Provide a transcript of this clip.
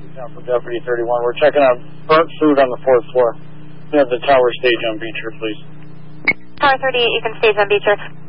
Down for Deputy 31. We're checking on burnt food on the 4th floor. We have the tower stage on Beecher, please. Tower 38, you can stage on Beecher.